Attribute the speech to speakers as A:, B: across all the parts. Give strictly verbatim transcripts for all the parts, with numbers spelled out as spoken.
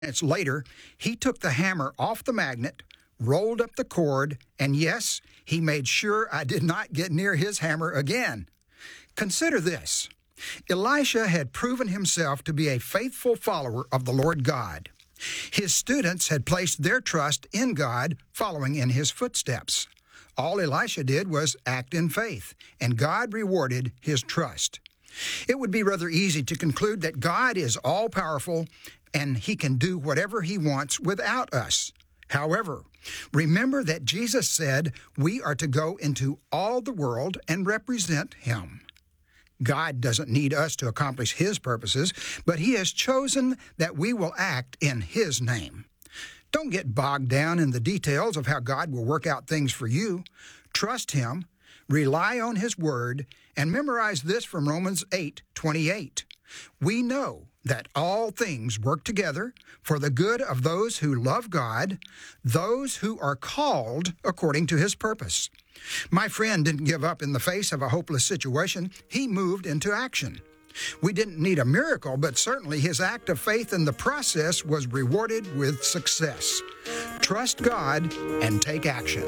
A: Minutes later, he took the hammer off the magnet, rolled up the cord, and yes, he made sure I did not get near his hammer again. Consider this. Elisha had proven himself to be a faithful follower of the Lord God. His students had placed their trust in God, following in his footsteps. All Elisha did was act in faith, and God rewarded his trust. It would be rather easy to conclude that God is all-powerful and he can do whatever he wants without us. However, remember that Jesus said we are to go into all the world and represent him. God doesn't need us to accomplish his purposes, but he has chosen that we will act in his name. Don't get bogged down in the details of how God will work out things for you. Trust him, rely on his word, and memorize this from Romans eight twenty-eight. We know that all things work together for the good of those who love God, those who are called according to his purpose. My friend didn't give up in the face of a hopeless situation. He moved into action. We didn't need a miracle, but certainly his act of faith in the process was rewarded with success. Trust God and take action.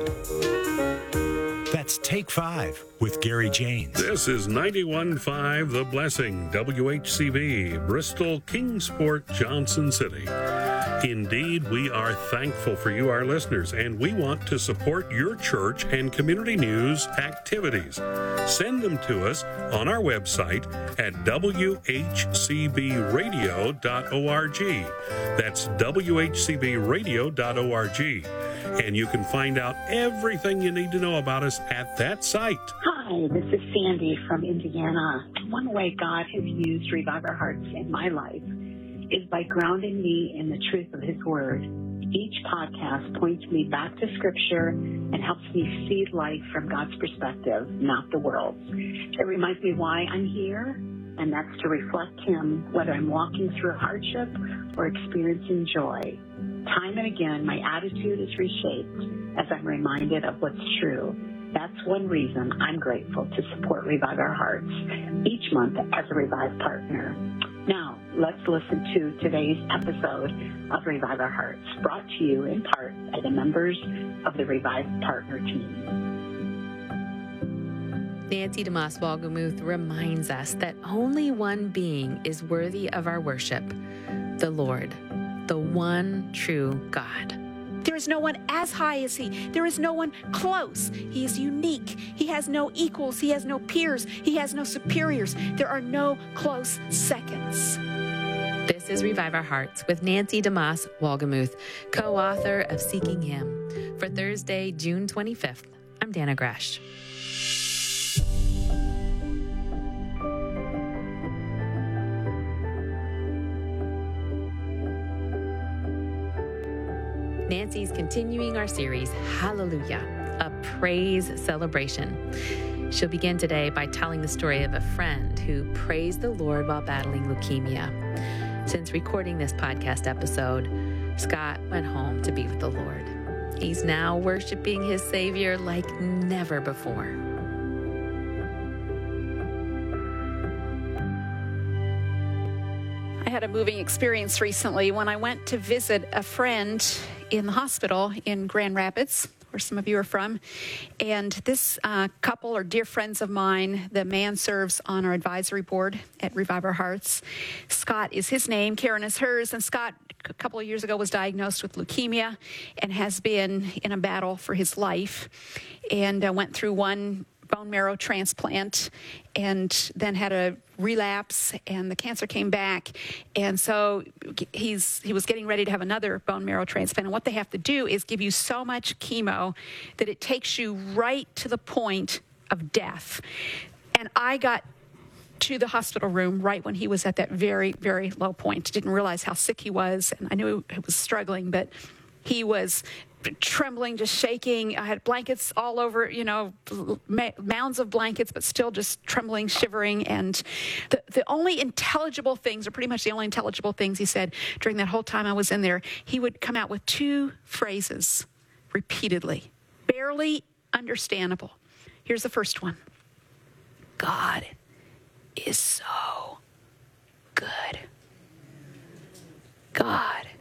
B: That's Take Five with Gary Janes.
C: This is ninety-one point five The Blessing, W H C V, Bristol, Kingsport, Johnson City. Indeed, we are thankful for you, our listeners, and we want to support your church and community news activities. Send them to us on our website at w h c b radio dot org. That's w h c b radio dot org. And you can find out everything you need to know about us at that site.
D: Hi, this is Sandy from Indiana. One way God has used Revive Our Hearts in my life is by grounding me in the truth of his word. Each podcast points me back to Scripture and helps me see life from God's perspective, not the world's. It reminds me why I'm here, and that's to reflect him, whether I'm walking through hardship or experiencing joy. Time and again, my attitude is reshaped as I'm reminded of what's true. That's one reason I'm grateful to support Revive Our Hearts each month as a Revive partner. Now, let's listen to today's episode of Revive Our Hearts, brought to you in part by the members of the Revive Partner team.
E: Nancy DeMoss Wolgemuth reminds us that only one being is worthy of our worship, the Lord, the one true God.
F: There is no one as high as he. There is no one close. He is unique. He has no equals. He has no peers. He has no superiors. There are no close seconds.
E: This is Revive Our Hearts with Nancy DeMoss Wolgemuth, co-author of Seeking Him. For Thursday, June twenty-fifth, I'm Dana Gresh. Nancy's continuing our series, Hallelujah, a praise celebration. She'll begin today by telling the story of a friend who praised the Lord while battling leukemia. Since recording this podcast episode, Scott went home to be with the Lord. He's now worshiping his Savior like never before.
F: I had a moving experience recently when I went to visit a friend in the hospital in Grand Rapids, where some of you are from. And this uh, couple are dear friends of mine. The man serves on our advisory board at Revive Our Hearts. Scott is his name, Karen is hers. And Scott, a couple of years ago, was diagnosed with leukemia and has been in a battle for his life, and uh, went through one bone marrow transplant and then had a relapse, and the cancer came back. And so he's he was getting ready to have another bone marrow transplant. And what they have to do is give you so much chemo that it takes you right to the point of death. And I got to the hospital room right when he was at that very, very low point. Didn't realize how sick he was, and I knew he was struggling, but he was trembling, just shaking. I had blankets all over, you know, mounds of blankets, but still just trembling, shivering. And the, the only intelligible things, or pretty much the only intelligible things he said during that whole time I was in there, he would come out with two phrases repeatedly, barely understandable. Here's the first one. God is so good. God